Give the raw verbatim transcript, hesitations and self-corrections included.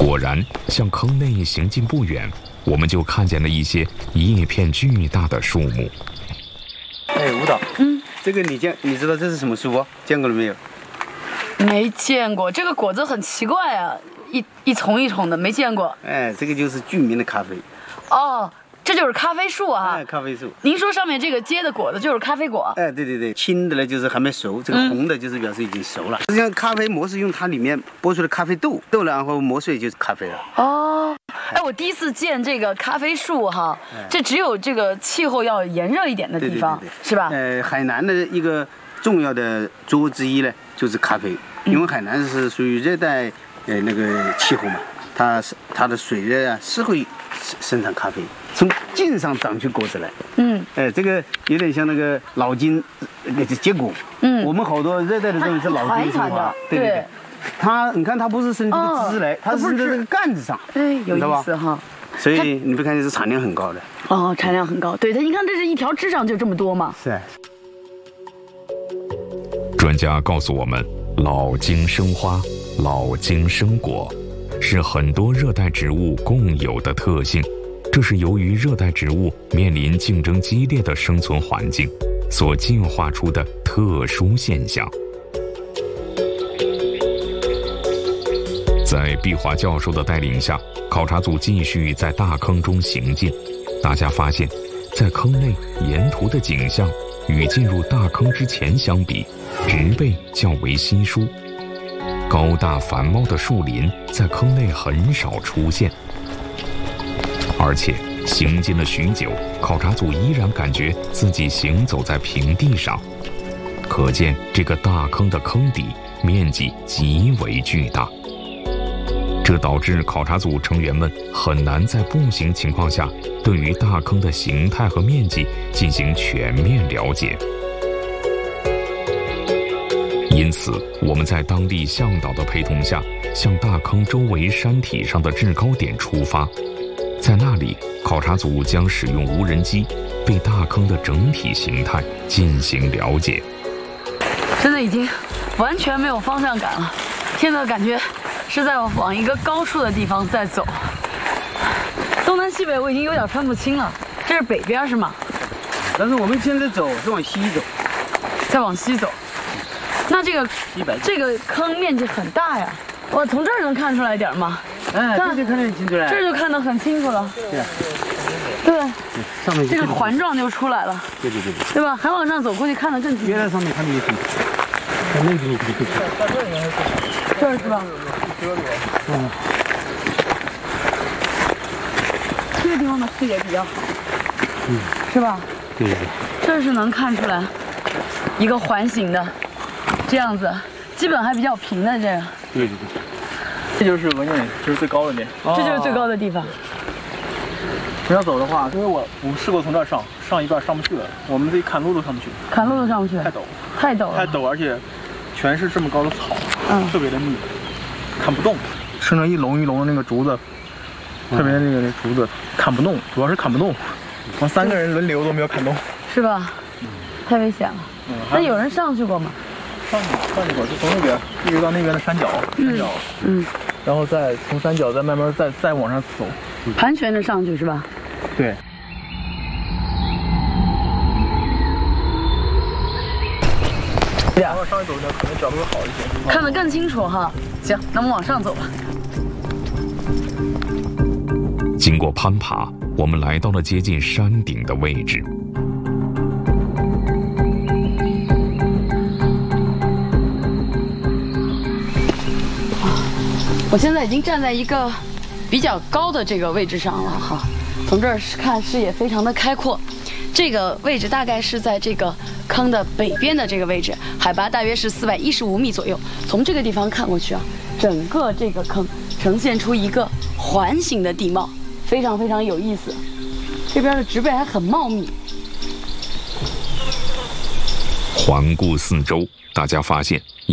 果然，向坑内行进不远，我们就看见了一些叶片巨大的树木。 哎，舞蹈， 嗯， 这个你见你知道这是什么树不？见过了没有？ 没见过，这个果子很奇怪啊，一一丛一丛的，没见过。 哎，这个就是著名的咖啡。 哦，这就是咖啡树啊。 哎，咖啡树。 您说上面这个结的果子就是咖啡果？ 哎，对对对，青的呢就是还没熟，这个红的就是表示已经熟了。实际上，咖啡磨是用它里面剥出的咖啡豆，豆然后磨碎就是咖啡了。 哦，哎，我第一次见这个咖啡树哈，这只有这个气候要炎热一点的地方， 对对对对是吧？ 呃，海南的一个重要的作物之一呢，就是咖啡，因为海南是属于热带呃那个气候嘛，它是它的水热啊是会生产咖啡，从茎上长出果子来。 嗯， 哎，这个有点像那个老茎那个结果。 嗯， 我们好多热带的东西是老茎生花，对对对。它你看它不是生这个枝来，它是生在这个干子上。 哎，有意思哈。 所以你会看见是产量很高的。 哦，产量很高。对，它你看这是一条枝上就这么多嘛。 是。 专家告诉我们，老茎生花、老茎生果是很多热带植物共有的特性，这是由于热带植物面临竞争激烈的生存环境所进化出的特殊现象。在毕华教授的带领下，考察组继续在大坑中行进。大家发现，在坑内沿途的景象与进入大坑之前相比，植被较为稀疏，高大繁茂的树林在坑内很少出现。而且行进了许久，考察组依然感觉自己行走在平地上，可见这个大坑的坑底面积极为巨大。这导致考察组成员们很难在步行情况下对于大坑的形态和面积进行全面了解。因此，我们在当地向导的陪同下，向大坑周围山体上的制高点出发。在那里，考察组将使用无人机对大坑的整体形态进行了解。 真的已经完全没有方向感了，现在感觉是在往一个高处的地方在走，东南西北我已经有点分不清了。这是北边是吗？ 但是我们现在走是往西走， 再往西走。那这个这个坑面积很大呀，我从这儿能看出来点吗？ 哎，这就看得很清楚了。 这就看得很清楚了。 对啊， 对， 上面这个环状就出来了。 对对对对， 对吧？还往上走，估计看得更清楚。 越在上面看得越清楚，在那边你可以看。 这儿是吧？ 嗯， 这个地方的视野比较好， 嗯， 是吧？ 对对对， 这是能看出来一个环形的，这样子，基本还比较平的这个。 对对对， 这就是文件，这是最高的点， 这就是最高的地方。 不要走的话，因为我我们试过从这儿上，上一半上不去了，我们得砍路都上不去， 砍路都上不去， 太陡， 太陡了， 太陡，而且全是这么高的草， 嗯， 特别的密，砍不动，生成一笼一笼的那个竹子，特别那个那竹子砍不动，主要是砍不动，我们三个人轮流都没有砍动， 是吧？嗯，太危险了。嗯，那有人上去过吗？ 上去上去过，就从那边一直到那边的山脚，山脚， 嗯， 然后再从山脚再慢慢再再往上走， 盘旋着上去是吧？ 对。往上一走呢，可能角度会好一些， 看得更清楚哈。行，那我们往上走吧。 经过攀爬，我们来到了接近山顶的位置。 我现在已经站在一个比较高的这个位置上了哈，从这儿看视野非常的开阔。这个位置大概是在这个坑的北边的这个位置，海拔大约是四百一十五米左右。从这个地方看过去啊，整个这个坑呈现出一个环形的地貌，非常非常有意思。这边的植被还很茂密。 环顾四周，大家发现